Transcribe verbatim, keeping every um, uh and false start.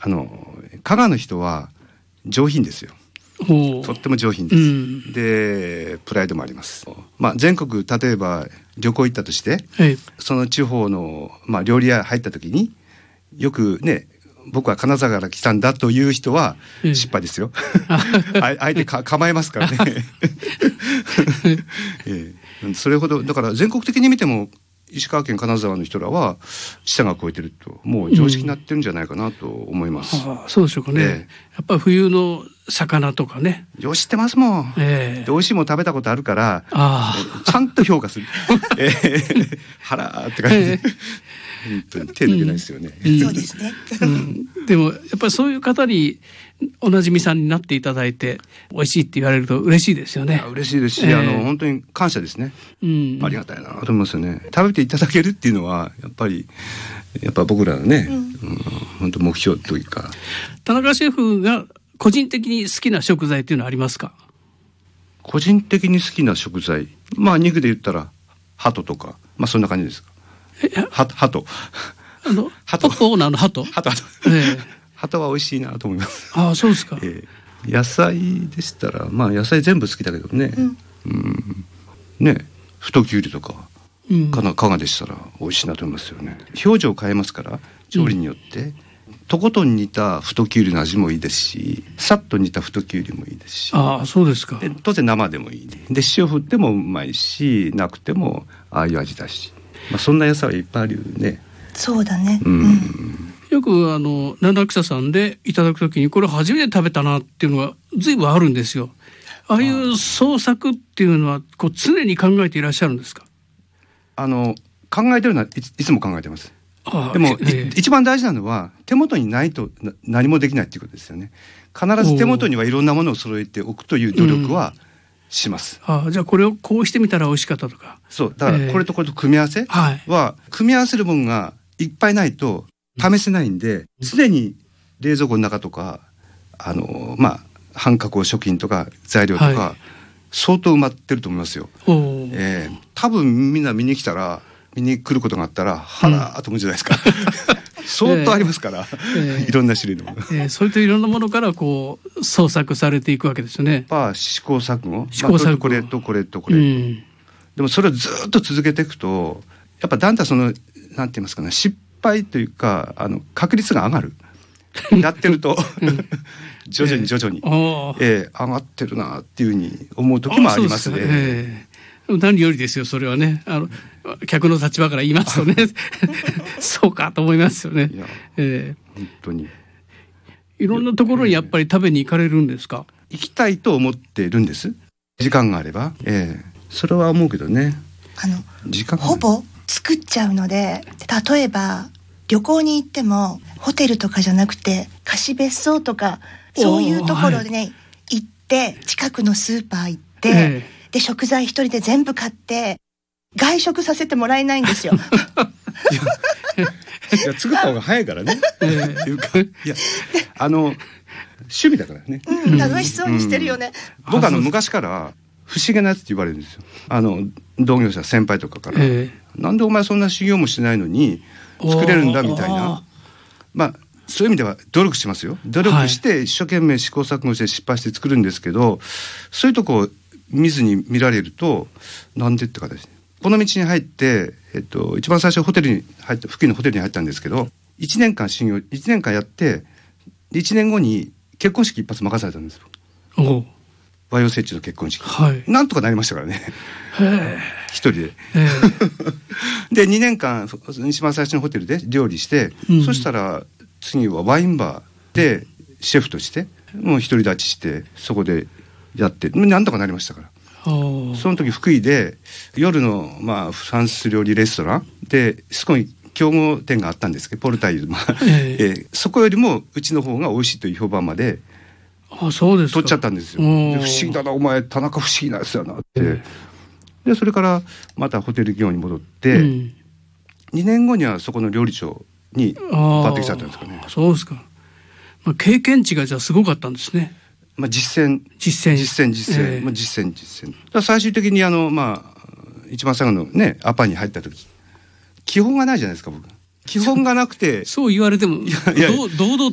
あの加賀の人は上品ですよ。とっても上品です、うん、でプライドもあります、まあ、全国例えば旅行行ったとして、はい、その地方の、まあ、料理屋入った時によくね僕は金沢から来たんだという人は失敗ですよ、ええ、相手か構えますからね、ええ、それほどだから全国的に見ても石川県金沢の人らは舌が超えてるともう常識になってるんじゃないかなと思います、 うん、ああそうでしょうかね、ええ、やっぱり冬の魚とかねよう知ってますもん、ええ、で美味しいもん食べたことあるからあちゃんと評価する、ええ、腹って感じで、ええ、本当に手抜けないですよね、 うん、そうですね、 うん、でもやっぱりそういう方におなじみさんになっていただいて美味しいって言われると嬉しいですよね。 嬉しいですし、えー、あの本当に感謝ですね、うん、ありがたいなと思いますよね。食べていただけるっていうのはやっぱりやっぱ僕らのね、うんうん、本当目標というか。 田中シェフが個人的に好きな食材っていうのはありますか？ 個人的に好きな食材、まあ肉で言ったら鳩とか、まあそんな感じですか。は鳩あの鳩オーナーの鳩鳩鳩、えー、鳩は美味しいなと思います。 ああそうですか、 えー、野菜でしたらまあ野菜全部好きだけどね、うんうん、ね太きゅうりとか、うん、かな加賀でしたら美味しいなと思いますよね。表情を変えますから調理によって、うん、とことん煮た太きゅうりの味もいいですしさっと煮た太きゅうりもいいですし。 ああそうですか。 で当然生でもいいで塩振ってもうまいしなくてもああいう味だし、まあ、そんな野菜はいっぱいあるよね。 そうだね、うんうん、よくあの七草さんでいただくときにこれ初めて食べたなっていうのが随分あるんですよ。ああいう創作っていうのはこう常に考えていらっしゃるんですか？ あの考えてるのはいつ、いつも考えてます。でも、えー、一番大事なのは手元にないと何もできないっていうことですよね。必ず手元にはいろんなものを揃えておくという努力はします、 うん、あじゃあこれをこうしてみたら美味しかったとか。 そうだからこれとこれと組み合わせは、えーはい、組み合わせるものがいっぱいないと試せないんで、うん、常に冷蔵庫の中とかあのまあ半加工食品とか材料とか、はい、相当埋まってると思いますよ、えー、多分みんな見に来たら見に来ることがあったらはらーと思うじゃないですか、うん、相当ありますから、えー、いろんな種類のもの、 えー、それといろんなものからこう創作されていくわけですよね。 やっぱ試行錯誤試行錯誤、まあ、 これとこれとこれと、うん、でもそれをずっと続けていくとやっぱだんだんそのなんて言いますかね失敗というかあの確率が上がるやってると、うん、徐々に徐々に、えーえー、上がってるなっていうふうに思う時もありますね。 えー、何よりですよそれはね。あの客の立場から言いますとねそうかと思いますよね。いや、えー、 本当にいろんなところにやっぱり食べに行かれるんですか？ 行きたいと思ってるんです。時間があれば、えー、それは思うけどね。 あの時間ほぼ作っちゃうので例えば旅行に行ってもホテルとかじゃなくて貸別荘とかそういうところでね、はい、行って近くのスーパー行って、えー、で食材一人で全部買って外食させてもらえないんですよいや、いや作った方が早いからね、えー、っていうかいやあの趣味だからね、 うん、楽しそうにしてるよね、 うん、僕あの昔から不思議なやつって言われるんですよ。あの同業者先輩とかから、えー、なんでお前そんな修行もしないのに作れるんだみたいな。まあそういう意味では努力しますよ。努力して一生懸命試行錯誤して失敗して作るんですけど、はい、そういうとこを見ずに見られるとなんでって形でこの道に入って、えっと、一番最初ホテルに入った付近のホテルに入ったんですけどいちねんかん修行いちねんかんやっていちねんごに結婚式一発任されたんですよ。お和洋折衷の結婚式、はい、なんとかなりましたからね一人ででにねんかん一番最初のホテルで料理して、うん、そしたら次はワインバーでシェフとしてもう独り立ちしてそこでやってなんとかなりましたから。その時福井で夜の、まあ、フランス料理レストランですごい競合店があったんですけどポルタイユ、まあえーえー、そこよりもうちの方が美味しいという評判まであそうですか取っちゃったんですよ。で不思議だなお前田中不思議なやつだなって、えー、でそれからまたホテル業に戻って、うん、にねんごにはそこの料理長に抜擢されたんですかね。 そうですか、まあ、経験値がじゃあすごかったんですね。 まあ、実践実践実践実践、えーまあ、実践実践だから最終的にあの、まあ、一番最後のねアパに入った時基本がないじゃないですか僕。基本がなくてそう言われてもいやいや堂々